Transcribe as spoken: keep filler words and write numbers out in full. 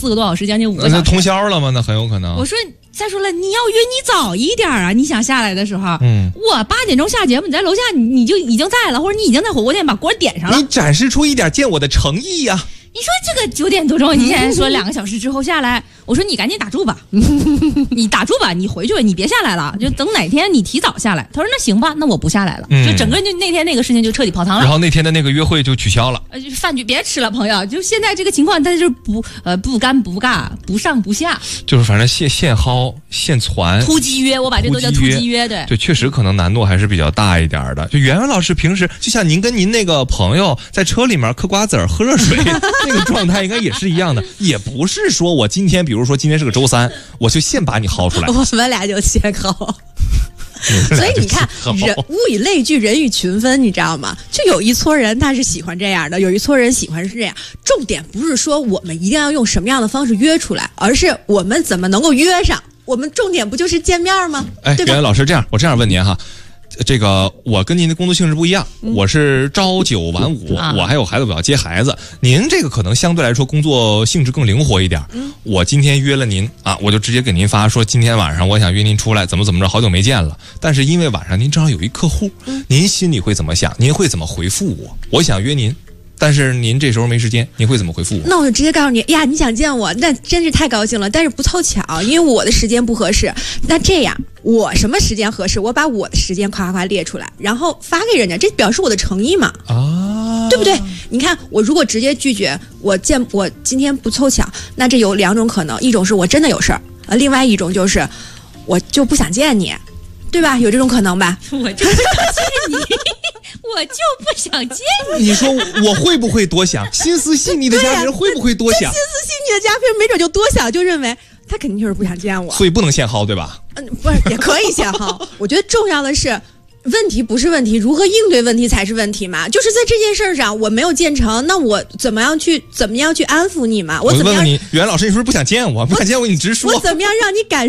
四个多小时，将近五个小时， 那通宵了吗？那很有可能。 我说。再说了，你要约你早一点啊！你想下来的时候， 嗯， 我八点钟下节目，你在楼下你你就已经在了，或者你已经在火锅店把锅点上了。 你展示出一点见我的诚意呀、啊！ 你说这个九点多钟，你现在说两个小时之后下来，我说你赶紧打住吧，你打住吧，你回去吧，你别下来了，就等哪天你提早下来。他说那行吧，那我不下来了，嗯、就整个就那天那个事情就彻底泡汤了。 然后那天的那个约会就取消了， 呃，就是饭局别吃了，朋友，就现在这个情况，他就是不呃不干不尬，不上不下， 就是反正现现薅现传， 突击约，我把这都叫突击约，对对，确实可能难度还是比较大一点的。就袁袁老师平时就像您跟您那个朋友在车里面嗑瓜子儿喝热水那个状态，应该也是一样的，也不是说我今天，比如说今天是个周三，我就现把你薅出来， 我们俩就先薅。所以你看，人物以类聚，人以群分，你知道吗？就有一撮人他是喜欢这样的，有一撮人喜欢是这样。重点不是说我们一定要用什么样的方式约出来，而是我们怎么能够约上。我们重点不就是见面吗？ 哎， 对吧？ 袁老师，这样我这样问您哈。这个我跟您的工作性质不一样，嗯、我是朝九晚五，啊、我还有孩子，我要接孩子。您这个可能相对来说工作性质更灵活一点。嗯、我今天约了您啊，我就直接给您发说，今天晚上我想约您出来，怎么怎么着，好久没见了。但是因为晚上您正好有一客户，嗯、您心里会怎么想？您会怎么回复我？我想约您。但是您这时候没时间，您会怎么回复我？ 那我就直接告诉你呀，你想见我，那真是太高兴了。但是不凑巧，因为我的时间不合适。那这样，我什么时间合适？我把我的时间夸夸列出来，然后发给人家，这表示我的诚意嘛？啊，对不对？你看，我如果直接拒绝，我见我今天不凑巧，那这有两种可能，一种是我真的有事儿，呃，另外一种就是我就不想见你，对吧？有这种可能吧？ 我就不想见你。我就不想见你。 你说我会不会多想？心思细腻的家人会不会多想？ 心思细腻的家人没准就多想，就认为他肯定就是不想见我， 所以不能现薅，对吧？ 嗯，不是，也可以现薅。我觉得重要的是，问题不是问题，如何应对问题才是问题嘛。就是在这件事上我没有建成，那我怎么样去怎么样去安抚你嘛？我怎么样？ 我问问你，袁老师，你是不是不想见我？不想见我，你直说。 我怎么样让你感